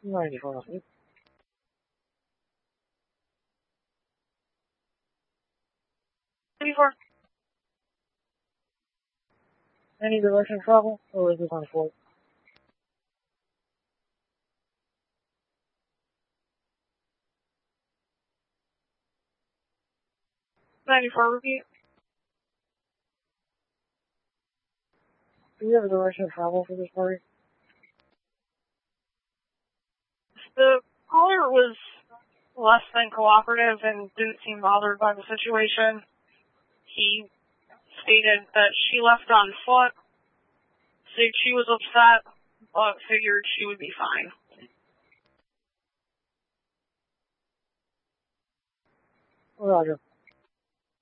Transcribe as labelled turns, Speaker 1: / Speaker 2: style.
Speaker 1: 94 roughly. Any direction of travel, or is this on foot?
Speaker 2: 94, repeat.
Speaker 1: Do you have a direction of travel for this party?
Speaker 2: The caller was less than cooperative and didn't seem bothered by the situation. He stated that she left on foot, said she was upset, but figured she would be fine.
Speaker 1: Roger.